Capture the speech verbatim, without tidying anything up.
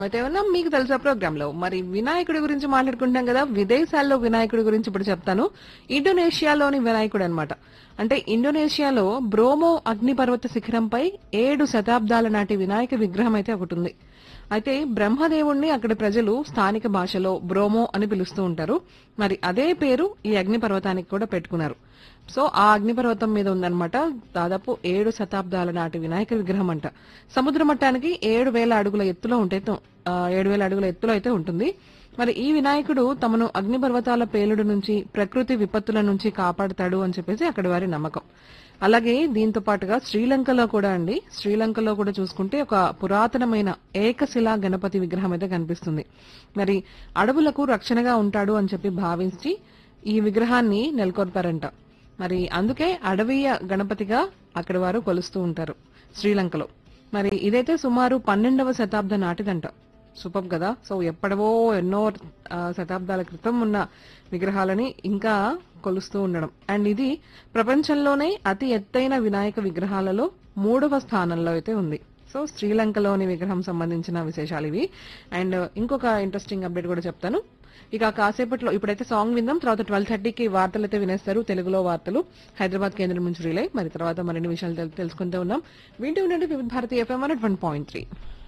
అయితే ఏమన్నా మీకు తెలుసా ప్రోగ్రామ్ లో మరి వినాయకుడి గురించి మాట్లాడుకుంటాం కదా, విదేశాల్లో వినాయకుడి గురించి ఇప్పుడు చెప్తాను. ఇండోనేషియాలోని వినాయకుడు అన్నమాట. అంటే ఇండోనేషియాలో బ్రోమో అగ్నిపర్వత శిఖరంపై ఏడు శతాబ్దాల నాటి వినాయక విగ్రహం అయితే ఒకటి ఉంది. అయితే బ్రహ్మదేవుణ్ణి అక్కడి ప్రజలు స్థానిక భాషలో బ్రోమో అని పిలుస్తూ ఉంటారు. మరి అదే పేరు ఈ అగ్నిపర్వతానికి కూడా పెట్టుకున్నారు. సో ఆ అగ్నిపర్వతం మీద ఉందన్నమాట దాదాపు ఏడు శతాబ్దాల నాటి వినాయక విగ్రహం అంట. సముద్ర మట్టానికి ఏడు వేల అడుగుల ఎత్తులో ఉంటే ఆ, ఏడు వేల అడుగుల ఎత్తులో అయితే ఉంటుంది. మరి ఈ వినాయకుడు తమను అగ్నిపర్వతాల పేలుడు నుంచి, ప్రకృతి విపత్తుల నుంచి కాపాడుతాడు అని చెప్పేసి అక్కడి వారి నమ్మకం. అలాగే దీంతో పాటుగా శ్రీలంకలో కూడా అండి, శ్రీలంకలో కూడా చూసుకుంటే ఒక పురాతనమైన ఏకశిలా గణపతి విగ్రహం అయితే కనిపిస్తుంది. మరి అడవులకు రక్షణగా ఉంటాడు అని చెప్పి భావించి ఈ విగ్రహాన్ని నెలకొల్పారంట. మరి అందుకే అడవీయ గణపతిగా అక్కడి వారు కొలుస్తూ ఉంటారు శ్రీలంకలో. మరి ఇదైతే సుమారు పన్నెండవ శతాబ్దం నాటిదంట. సూపర్ కదా. సో ఎప్పటివో ఎన్నో ఆ, శతాబ్దాల క్రితం ఉన్న విగ్రహాలని ఇంకా కొలుస్తూ ఉండడం. అండ్ ఇది ప్రపంచంలోనే అతి ఎత్తైన వినాయక విగ్రహాలలో మూడవ స్థానంలో అయితే ఉంది. సో శ్రీలంకలోని విగ్రహం సంబంధించిన విశేషాలు ఇవి. అండ్ ఇంకొక ఇంట్రెస్టింగ్ అప్డేట్ కూడా చెప్తాను. ఇక కాసేపట్లో ఇప్పుడైతే సాంగ్ విందాం. తర్వాత ట్వెల్వ్ థర్టీకి వార్తలు అయితే వినేస్తారు, తెలుగులో వార్తలు హైదరాబాద్ కేంద్రం నుంచి రిలే. మరి తర్వాత మరిన్ని విషయాలు తెలు- తెలుసుకుంటూ ఉన్నాం. వింటూ ఉండండి వివిధ Bharati FM one point three.